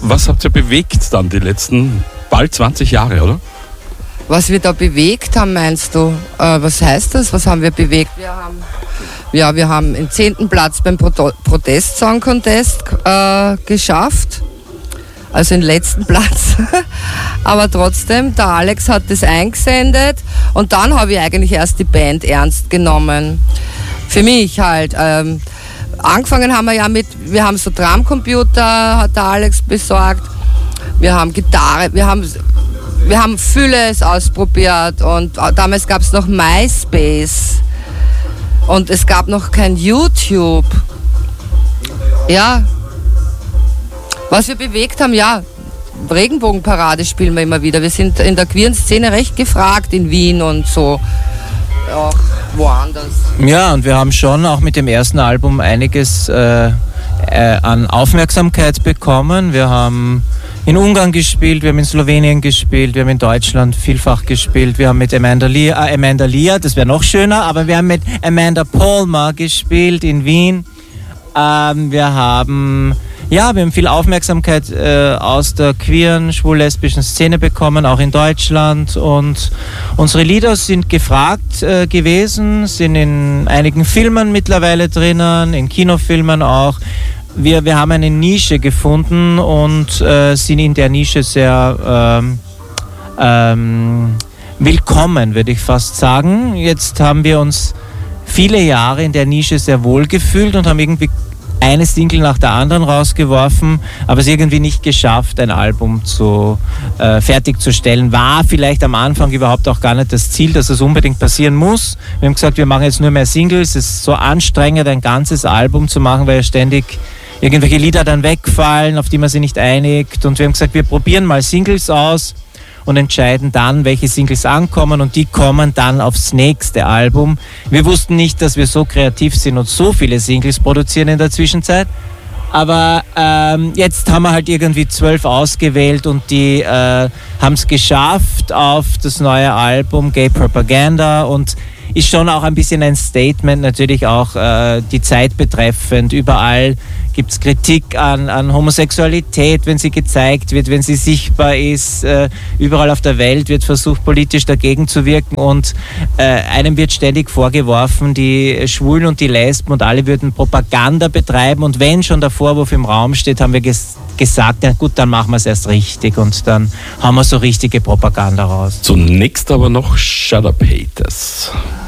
Was habt ihr bewegt dann die letzten bald 20 Jahre, oder? Was wir da bewegt haben, meinst du? Was heißt das? Was haben wir bewegt? Wir haben den 10. Platz beim Protest Song Contest geschafft. Also den letzten Platz. Aber trotzdem, der Alex hat das eingesendet und dann habe ich eigentlich erst die Band ernst genommen. Für mich halt. Angefangen haben wir ja wir haben so Drumcomputer, hat der Alex besorgt. Wir haben Gitarre, wir haben vieles ausprobiert und damals gab es noch MySpace und es gab noch kein YouTube. Ja. Was wir bewegt haben, ja, Regenbogenparade spielen wir immer wieder. Wir sind in der queeren Szene recht gefragt in Wien und so, auch woanders. Ja, und wir haben schon auch mit dem ersten Album einiges an Aufmerksamkeit bekommen. Wir haben in Ungarn gespielt, wir haben in Slowenien gespielt, wir haben in Deutschland vielfach gespielt. Wir haben mit Amanda Lear, das wäre noch schöner, aber wir haben mit Amanda Palmer gespielt in Wien. Wir haben viel Aufmerksamkeit aus der queeren, schwul-lesbischen Szene bekommen, auch in Deutschland. Und unsere Lieder sind gefragt gewesen, sind in einigen Filmen mittlerweile drinnen, in Kinofilmen auch. Wir haben eine Nische gefunden und sind in der Nische sehr willkommen, würde ich fast sagen. Jetzt haben wir uns viele Jahre in der Nische sehr wohl gefühlt und haben irgendwie eine Single nach der anderen rausgeworfen, aber es irgendwie nicht geschafft, ein Album fertigzustellen. War vielleicht am Anfang überhaupt auch gar nicht das Ziel, dass es unbedingt passieren muss. Wir haben gesagt, wir machen jetzt nur mehr Singles. Es ist so anstrengend, ein ganzes Album zu machen, weil ja ständig irgendwelche Lieder dann wegfallen, auf die man sich nicht einigt. Und wir haben gesagt, wir probieren mal Singles aus und entscheiden dann, welche Singles ankommen und die kommen dann aufs nächste Album. Wir wussten nicht, dass wir so kreativ sind und so viele Singles produzieren in der Zwischenzeit. Aber jetzt haben wir halt irgendwie 12 ausgewählt und die haben es geschafft auf das neue Album Gay Propaganda und ist schon auch ein bisschen ein Statement, natürlich auch die Zeit betreffend. Überall gibt es Kritik an Homosexualität, wenn sie gezeigt wird, wenn sie sichtbar ist. Überall auf der Welt wird versucht, politisch dagegen zu wirken und einem wird ständig vorgeworfen, die Schwulen und die Lesben und alle würden Propaganda betreiben und wenn schon der Vorwurf im Raum steht, haben wir gesagt, na gut, dann machen wir es erst richtig und dann haben wir so richtige Propaganda raus. Zunächst aber noch Shut Up Haters.